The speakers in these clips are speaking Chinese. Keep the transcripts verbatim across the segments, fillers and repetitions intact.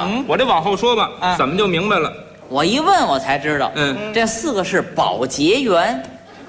嗯， 我这往后说吧， 啊怎么就明白了？ 我一问我才知道， 嗯， 这四个是保洁员。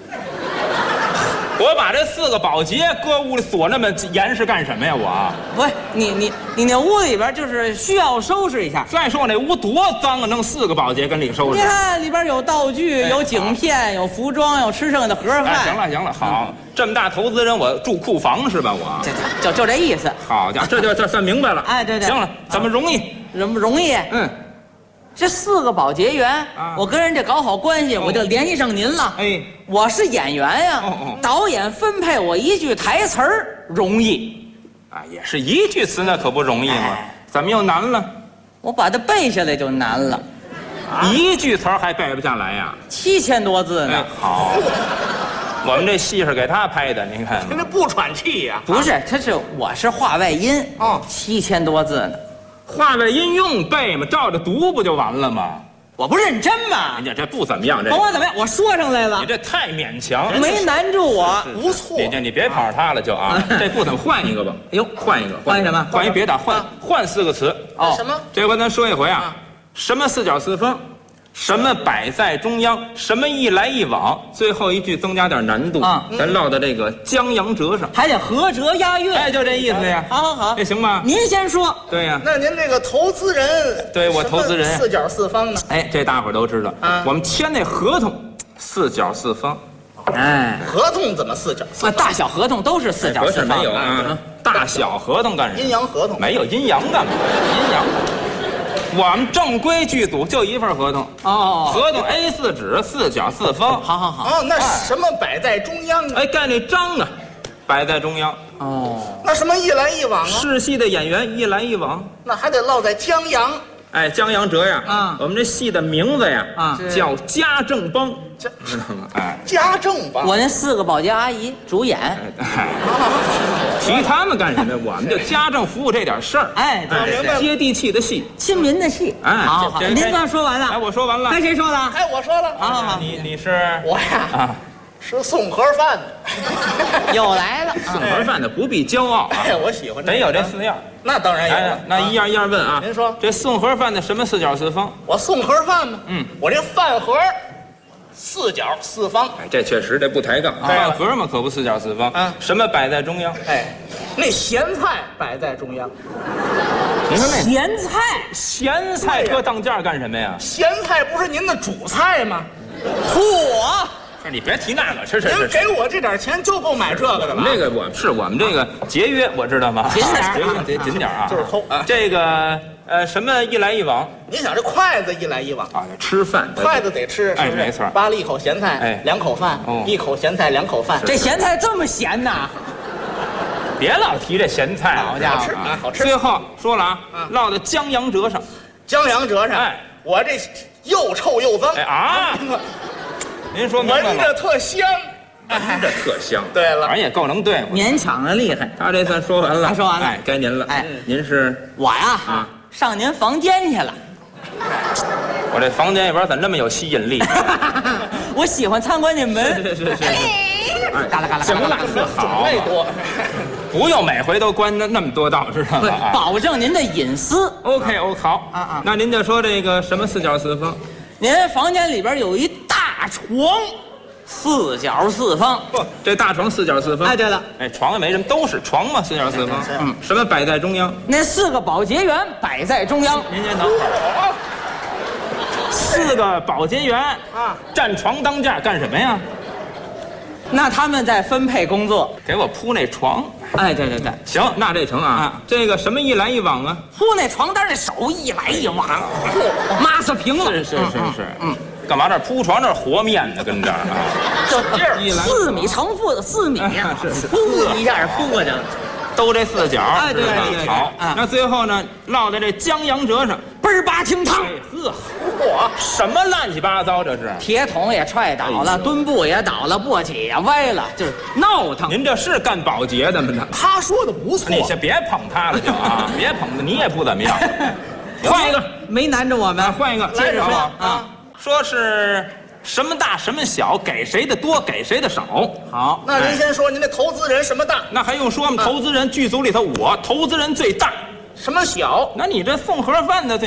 我把这四个保洁搁屋里锁那么严实干什么呀？我不是你你你那屋里边就是需要收拾一下。 再说我那屋多脏啊，弄四个保洁跟里收拾。 你看里边有道具， 哎有景片，有服装，有吃剩的盒饭。 哎，行了行了，好，这么大投资人，我住库房是吧？我这就就这意思。 好家伙，这就这算明白了。 哎对对行了，怎么容易？ 容不容易？ 嗯， 这四个保洁员， 啊我跟人家搞好关系，我就联系上您了。 哎， 我是演员呀， 哦哦导演分配我一句台词儿容易， 啊，也是一句词，那可不容易嘛。 哎怎么又难了？ 我把它背下来就难了。 一句词儿还背不下来呀？ 七千多字哎呢。， 好，我们这戏是给他拍的，您看。 您这不喘气呀？ 不是，他是我是话外音哦七千多字呢， 话外音用背嘛，照着读不就完了吗？ 我不认真嘛人。家这不怎么样，这甭管怎么样，我说上来了你，这太勉强， 没难住我。 不错你这你别跑他了就啊，这不怎么换一个吧？ 哎呦换一个， 换什么换一别的，换换四个词。 哦什么？ 这回咱说一回啊，什么四角四方，什么摆在中央，什么一来一往，最后一句增加点难度啊咱落到这个江洋折上。 还得合辙押韵。 哎，就这意思呀。 好好好这，行吗？ 您先说。 对呀。 那您这个投资人， 对我投资人什么四角四方呢？ 哎，这大伙儿都知道， 啊我们签那合同，四角四方。 哎， 合同怎么四角四啊， 方？ 大小合同都是四角不四方。 是没有啊，大小合同干什么？ 阴阳合同没有阴阳干嘛？阴阳。我们正规剧组就一份合同， 哦， 合同 A 四 纸，四角四方。 好好好。 哦，那什么摆在中央呢？ 哎，盖那章啊，摆在中央。 哦， 那什么一来一往啊？ 试戏的演员一来一往。 那还得落在江洋。 哎，江洋折呀， 啊我们这戏的名字呀， 啊叫家政帮， 家知道吗？哎， 家政吧。 我那四个保洁阿姨主演。 哎，提他们干什么呀？我们就家政服务这点事儿， 哎，对明白了接地气的戏。 亲民的戏。 哎， 好好好， 这您刚说完哎， 了， 我说完了。 该谁说了？ 哎，我说了， 好好好， 你你是我呀啊， 吃送盒饭的。 又来了。 送盒饭的不必骄傲啊， 哎，我喜欢这得有这个四样。 那当然有哎了。， 那一样一样问啊。 您说这送盒饭的什么四角四方？ 我送盒饭吗？ 嗯， 我这饭盒四角四方。 哎，这确实这不抬杠。 对了饭盒嘛，可不四角四方。 啊什么摆在中央？ 哎，那咸菜摆在中央。 您说那咸菜。 咸菜搁当间儿干什么呀？ 咸菜不是您的主菜吗？ 嚯！ 是你别提那个，是是您是。 给我这点钱就够买这个的了。 我们这个我是我们这个节约，我知道吗？ 紧点儿节约得紧点儿啊。 就是偷啊这个呃什么一来一往你想这筷子一来一往， 啊，吃饭筷子得吃，是不是？ 哎没错扒了一口咸菜， 哎两口饭， 哦一口咸菜，两口饭， 这咸菜这么咸呐？ 别老提这咸菜了， 好家伙好吃啊好吃最后说了啊嗯， 落到江洋折上。 江洋折上。 哎， 我这又臭又脏， 哎啊，您说明白闻了， 着特香。 闻着特香。 对了反正也够能对付。 勉强的厉害。 他这算说完了， 他说完了哎，该您了。 哎您是我呀， 啊上您房间去了。 我这房间里边怎么这么有吸引力？ 我喜欢参观你们。 是是是是。哎嘎啦嘎啦行了嘎啦， 好种类多。 不用每回都关那那么多道，知道不吗？啊保证您的隐私。 OK OK 好啊啊那您就说这个什么四角四方？ 您房间里边有一大床，四角四方。 不，这大床四角四方。 哎，对了， 哎，床也没什么，都是床嘛，四角四方。嗯，什么摆在中央？ 那四个保洁员摆在中央。 您先等会儿。四个保洁员啊， 站床当间干什么呀？ 那他们在分配工作。 给我铺那床。 哎，对对对， 行，那这成啊。 啊这个什么一来一往啊？ 铺那床单那手一来一往，抹擦平了。 是是是是。嗯。干嘛这儿铺床这儿和面呢？跟这儿啊。 就一来四米乘负的四米呀， 是是噗一下扑过去了， 都这四角。 哎对是吧对对对好啊， 那最后呢，落在这江洋折上。 倍儿拔清汤。 哎呵， 嚯， 什么乱七八糟这是？ 铁桶也踹倒了，墩布也倒了，簸箕也歪了，就是闹腾。 您这是干保洁的吗？呢？ 他说的不错。 你先别捧他了就啊，别捧他，你也不怎么样。换一个， 没难着我们啊，。换一个，接着说来啊，说是什么大什么小，给谁的多，给谁的少。 好， 那您先说您这投资人什么大， 那还用说吗？投资人剧组里头我投资人最大， 什么小？ 那你这送盒饭的最